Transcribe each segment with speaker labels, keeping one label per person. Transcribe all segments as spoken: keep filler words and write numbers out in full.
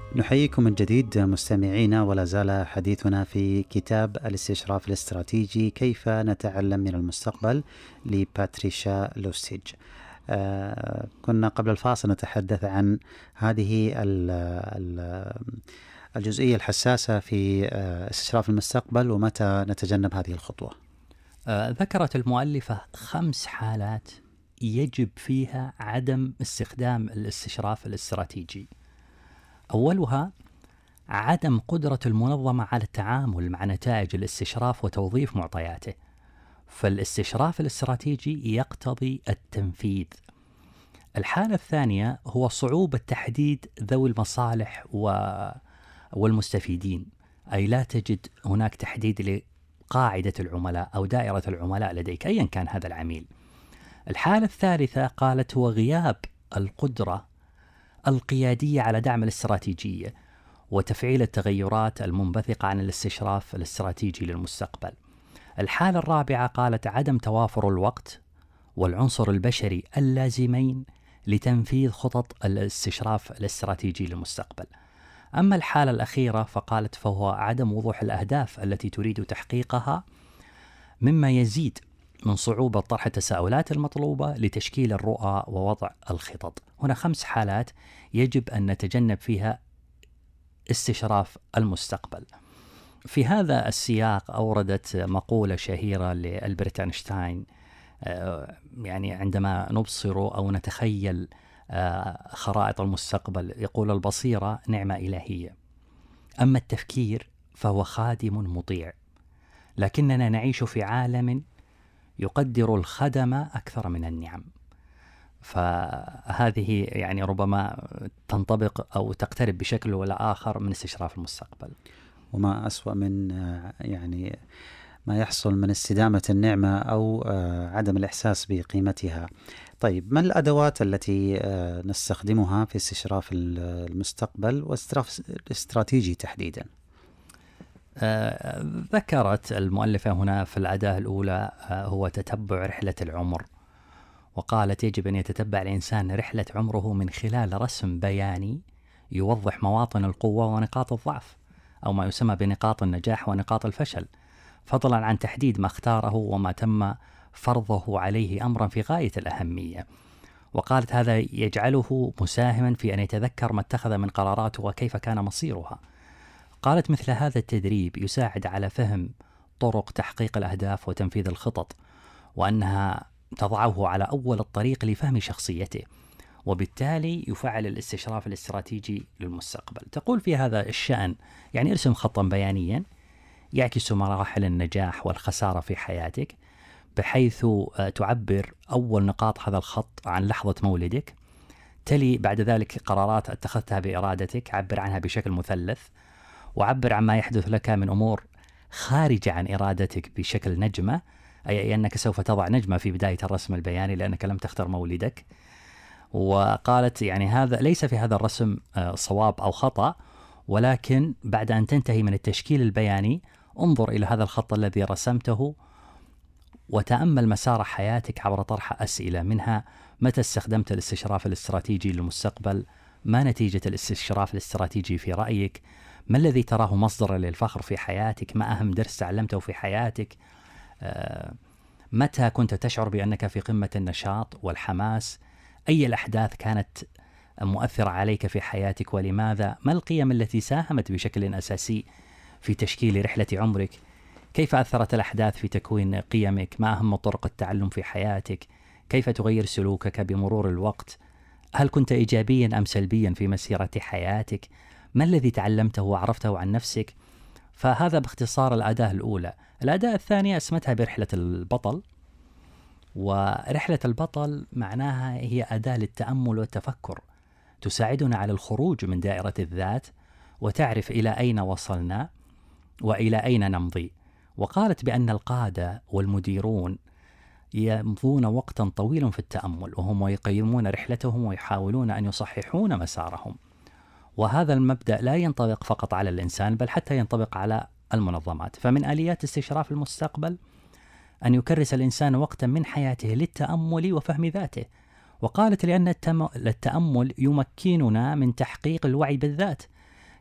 Speaker 1: نحييكم من جديد مستمعينا، ولا زال حديثنا في كتاب الاستشراف الاستراتيجي، كيف نتعلم من المستقبل لباتريشا لوستيج. آه كنا قبل الفاصل نتحدث عن هذه ال ال الجزئية الحساسة في آه استشراف المستقبل ومتى نتجنب هذه الخطوة.
Speaker 2: آه ذكرت المؤلفة خمس حالات يجب فيها عدم استخدام الاستشراف الاستراتيجي. أولها عدم قدرة المنظمة على التعامل مع نتائج الاستشراف وتوظيف معطياته، فالاستشراف الاستراتيجي يقتضي التنفيذ. الحالة الثانية هو صعوبة تحديد ذوي المصالح والمستفيدين، أي لا تجد هناك تحديد لقاعدة العملاء أو دائرة العملاء لديك أيا كان هذا العميل. الحالة الثالثة قالت هو غياب القدرة القيادية على دعم الاستراتيجية وتفعيل التغيرات المنبثقة عن الاستشراف الاستراتيجي للمستقبل. الحالة الرابعة قالت عدم توافر الوقت والعنصر البشري اللازمين لتنفيذ خطط الاستشراف الاستراتيجي للمستقبل. أما الحالة الأخيرة فقالت فهو عدم وضوح الأهداف التي تريد تحقيقها، مما يزيد من صعوبة طرح التساؤلات المطلوبة لتشكيل الرؤى ووضع الخطط. هنا خمس حالات يجب أن نتجنب فيها استشراف المستقبل. في هذا السياق أوردت مقولة شهيرة لألبرت أينشتاين، يعني عندما نبصر أو نتخيل خرائط المستقبل يقول: البصيرة نعمة إلهية، أما التفكير فهو خادم مطيع، لكننا نعيش في عالم يقدر الخدم أكثر من النعم. فهذه يعني ربما تنطبق أو تقترب بشكل ولا آخر من استشراف المستقبل.
Speaker 1: وما أسوأ من يعني ما يحصل من استدامة النعمة أو عدم الإحساس بقيمتها. طيب، ما الأدوات التي نستخدمها في استشراف المستقبل واستشراف الاستراتيجي تحديدا؟
Speaker 2: آه، ذكرت المؤلفة هنا في الأداة الأولى آه، هو تتبع رحلة العمر، وقالت يجب أن يتتبع الإنسان رحلة عمره من خلال رسم بياني يوضح مواطن القوة ونقاط الضعف، أو ما يسمى بنقاط النجاح ونقاط الفشل، فضلا عن تحديد ما اختاره وما تم فرضه عليه أمرا في غاية الأهمية. وقالت هذا يجعله مساهما في أن يتذكر ما اتخذ من قراراته وكيف كان مصيرها. قالت مثل هذا التدريب يساعد على فهم طرق تحقيق الأهداف وتنفيذ الخطط، وأنها تضعه على أول الطريق لفهم شخصيته، وبالتالي يفعل الاستشراف الاستراتيجي للمستقبل. تقول في هذا الشأن يعني ارسم خطا بيانيا يعكس مراحل النجاح والخسارة في حياتك، بحيث تعبر أول نقاط هذا الخط عن لحظة مولدك، تلي بعد ذلك قرارات اتخذتها بإرادتك، عبر عنها بشكل مثلث، وعبر عما يحدث لك من أمور خارجة عن إرادتك بشكل نجمة، أي أنك سوف تضع نجمة في بداية الرسم البياني لأنك لم تختر مولدك. وقالت يعني هذا ليس في هذا الرسم صواب أو خطأ، ولكن بعد أن تنتهي من التشكيل البياني انظر إلى هذا الخط الذي رسمته وتأمل مسار حياتك عبر طرح أسئلة، منها متى استخدمت الاستشراف الاستراتيجي للمستقبل؟ ما نتيجة الاستشراف الاستراتيجي في رأيك؟ ما الذي تراه مصدرا للفخر في حياتك؟ ما أهم درس تعلمته في حياتك؟ آه، متى كنت تشعر بأنك في قمة النشاط والحماس؟ أي الأحداث كانت مؤثرة عليك في حياتك ولماذا؟ ما القيم التي ساهمت بشكل أساسي في تشكيل رحلة عمرك؟ كيف أثرت الأحداث في تكوين قيمك؟ ما أهم طرق التعلم في حياتك؟ كيف تغير سلوكك بمرور الوقت؟ هل كنت إيجابيا أم سلبيا في مسيرة حياتك؟ ما الذي تعلمته وعرفته عن نفسك؟ فهذا باختصار الأداة الأولى. الأداة الثانية اسمتها برحلة البطل، ورحلة البطل معناها هي أداة للتأمل والتفكر، تساعدنا على الخروج من دائرة الذات وتعرف إلى أين وصلنا وإلى أين نمضي. وقالت بأن القادة والمديرون يمضون وقتا طويلا في التأمل وهم يقيمون رحلتهم ويحاولون أن يصححون مسارهم، وهذا المبدأ لا ينطبق فقط على الإنسان بل حتى ينطبق على المنظمات. فمن آليات استشراف المستقبل أن يكرس الإنسان وقتا من حياته للتأمل وفهم ذاته. وقالت لأن التأمل يمكننا من تحقيق الوعي بالذات،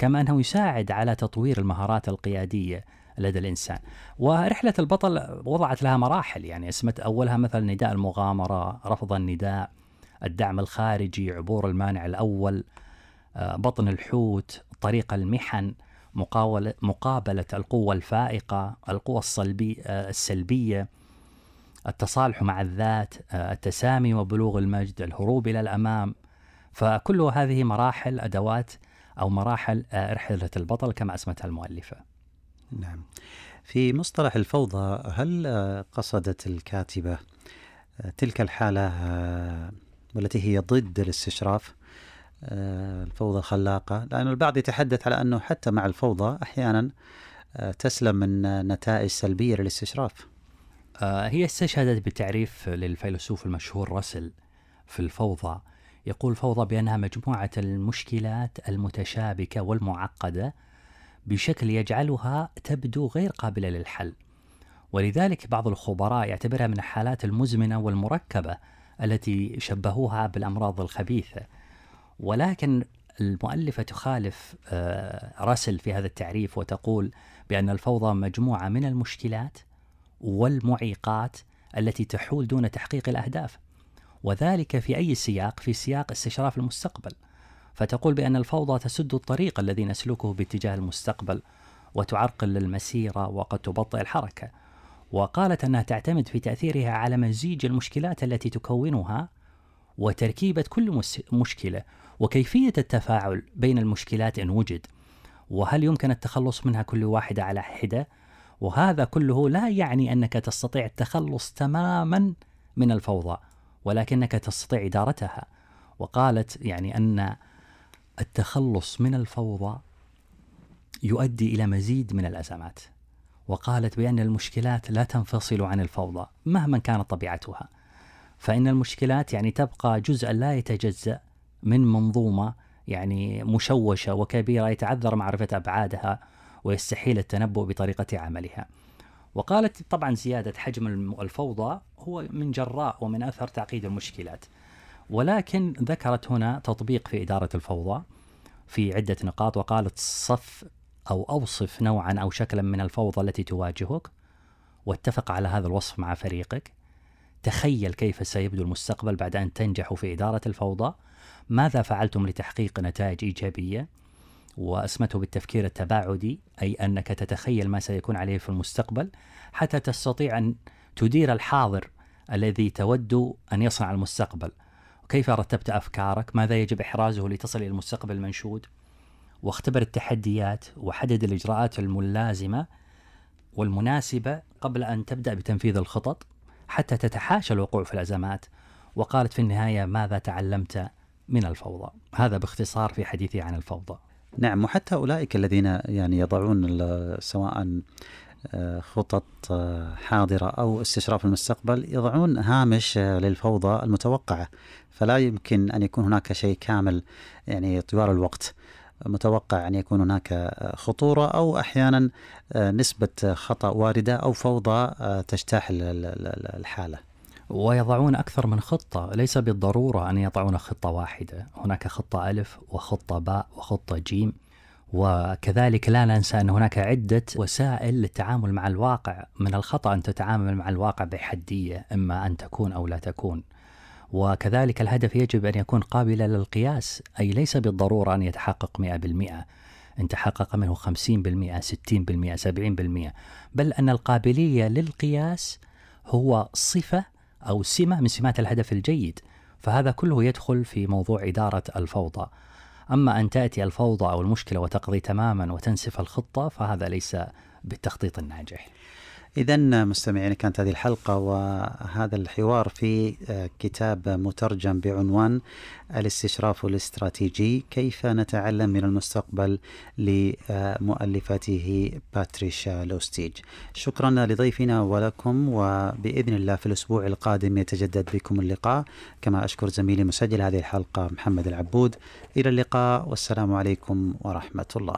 Speaker 2: كما أنه يساعد على تطوير المهارات القيادية لدى الإنسان. ورحلة البطل وضعت لها مراحل، يعني اسمت أولها مثلا نداء المغامرة، رفض النداء، الدعم الخارجي، عبور المانع الأول، بطن الحوت، طريق المحن، مقابلة القوة الفائقة، القوة الصلبي السلبية، التصالح مع الذات، التسامي وبلوغ المجد، الهروب إلى الأمام. فكل هذه مراحل أدوات أو مراحل رحلة البطل كما أسمتها المؤلفة.
Speaker 1: نعم. في مصطلح الفوضى، هل قصدت الكاتبة تلك الحالة والتي هي ضد الاستشراف، الفوضى الخلاقة؟ لأن البعض يتحدث على أنه حتى مع الفوضى أحيانا تسلم من نتائج سلبية للاستشراف.
Speaker 2: هي استشهدت بتعريف للفيلسوف المشهور راسل في الفوضى، يقول الفوضى بأنها مجموعة المشكلات المتشابكة والمعقدة بشكل يجعلها تبدو غير قابلة للحل. ولذلك بعض الخبراء يعتبرها من الحالات المزمنة والمركبة التي شبهوها بالأمراض الخبيثة. ولكن المؤلفة تخالف راسل في هذا التعريف وتقول بأن الفوضى مجموعة من المشكلات والمعيقات التي تحول دون تحقيق الأهداف، وذلك في أي سياق؟ في سياق استشراف المستقبل. فتقول بأن الفوضى تسد الطريق الذي نسلكه باتجاه المستقبل وتعرقل المسيرة وقد تبطئ الحركة. وقالت أنها تعتمد في تأثيرها على مزيج المشكلات التي تكونها وتركيبة كل مشكلة وكيفية التفاعل بين المشكلات إن وجد، وهل يمكن التخلص منها كل واحدة على حدة. وهذا كله لا يعني أنك تستطيع التخلص تماما من الفوضى، ولكنك تستطيع إدارتها. وقالت يعني أن التخلص من الفوضى يؤدي إلى مزيد من الأزمات. وقالت بأن المشكلات لا تنفصل عن الفوضى مهما كانت طبيعتها، فإن المشكلات يعني تبقى جزءا لا يتجزأ من منظومة يعني مشوشة وكبيرة يتعذر معرفة أبعادها ويستحيل التنبؤ بطريقة عملها. وقالت طبعا زيادة حجم الفوضى هو من جراء ومن أثر تعقيد المشكلات، ولكن ذكرت هنا تطبيق في إدارة الفوضى في عدة نقاط. وقالت صف أو أوصف نوعا أو شكلا من الفوضى التي تواجهك واتفق على هذا الوصف مع فريقك. تخيل كيف سيبدو المستقبل بعد أن تنجحوا في إدارة الفوضى. ماذا فعلتم لتحقيق نتائج إيجابية؟ وأسمته بالتفكير التباعدي، أي أنك تتخيل ما سيكون عليه في المستقبل حتى تستطيع أن تدير الحاضر الذي تود أن يصنع المستقبل. وكيف رتبت أفكارك؟ ماذا يجب إحرازه لتصل إلى المستقبل المنشود؟ واختبر التحديات وحدد الإجراءات الملازمة والمناسبة قبل أن تبدأ بتنفيذ الخطط حتى تتحاشى الوقوع في الأزمات. وقالت في النهاية ماذا تعلمت من الفوضى؟ هذا باختصار في حديثي عن الفوضى.
Speaker 1: نعم. وحتى أولئك الذين يعني يضعون سواء خطط حاضرة أو استشراف المستقبل يضعون هامش للفوضى المتوقعة، فلا يمكن أن يكون هناك شيء كامل يعني طوال الوقت. متوقع أن يكون هناك خطورة أو أحيانا نسبة خطأ واردة أو فوضى تجتاح الحالة.
Speaker 2: ويضعون أكثر من خطة، ليس بالضرورة أن يضعون خطة واحدة، هناك خطة ألف وخطة باء وخطة جيم. وكذلك لا ننسى أن هناك عدة وسائل للتعامل مع الواقع. من الخطأ أن تتعامل مع الواقع بحدية، إما أن تكون أو لا تكون. وكذلك الهدف يجب أن يكون قابلا للقياس، أي ليس بالضرورة أن يتحقق مئة بالمئة، إن تحقق منه خمسين بالمئة ستين بالمئة سبعين بالمئة، بل أن القابلية للقياس هو صفة أو سمة من سمات الهدف الجيد. فهذا كله يدخل في موضوع إدارة الفوضى. أما أن تأتي الفوضى أو المشكلة وتقضي تماما وتنسف الخطة، فهذا ليس بالتخطيط الناجح.
Speaker 1: إذن مستمعين، كانت هذه الحلقة وهذا الحوار في كتاب مترجم بعنوان الاستشراف الاستراتيجي، كيف نتعلم من المستقبل، لمؤلفته باتريشا لوستيج. شكرا لضيفنا ولكم، وبإذن الله في الأسبوع القادم يتجدد بكم اللقاء. كما أشكر زميلي مسجل هذه الحلقة محمد العبود. إلى اللقاء والسلام عليكم ورحمة الله.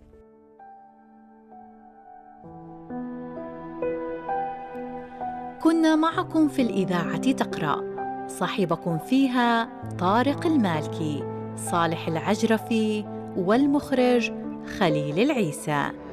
Speaker 3: كنا معكم في الإذاعة تقرأ، صاحبكم فيها طارق المالكي، صالح العجرفي، والمخرج خليل العيسى.